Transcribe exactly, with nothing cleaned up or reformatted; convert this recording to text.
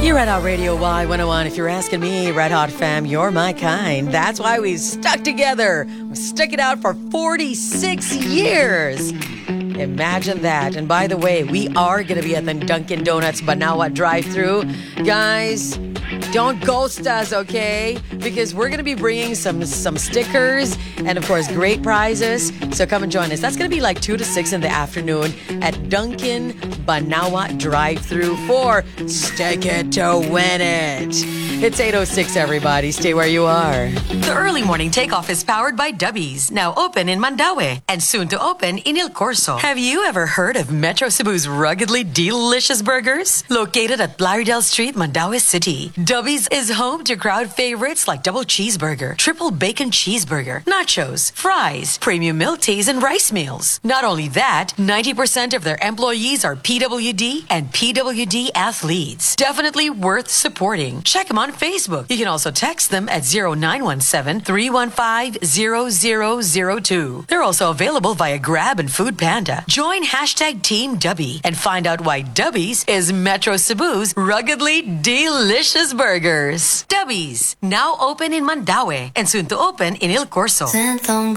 You're Red Hot Radio Y one oh one. If you're asking me, Red Hot fam, you're my kind. That's why we stuck together. We stuck it out for forty-six years. Imagine that. And by the way, we are going to be at the Dunkin' Donuts Banawa drive-thru. Guys, don't ghost us, okay? Because we're going to be bringing some some stickers and, of course, great prizes. So come and join us. That's going to be like two to six in the afternoon at Dunkin' Banawa drive-thru for Stick It to Win It. It's eight oh six, everybody. Stay where you are. The early morning takeoff is powered by Dubby's, now open in Mandaue and soon to open in Il Corso. Have you ever heard of Metro Cebu's ruggedly delicious burgers? Located at Blaridel Street, Mandaue City, Dubby's is home to crowd favorites like double cheeseburger, triple bacon cheeseburger, nachos, fries, premium milk teas, and rice meals. Not only that, ninety percent of their employees are P W D and P W D athletes. Definitely worth supporting. Check them on Facebook. You can also text them at zero nine one seven, three one five, zero zero zero two. They're also available via Grab and Food Panda. Join hashtag Team Dubby and find out why Dubby's is Metro Cebu's ruggedly delicious burgers. Dubby's, now open in Mandaue and soon to open in Il Corso.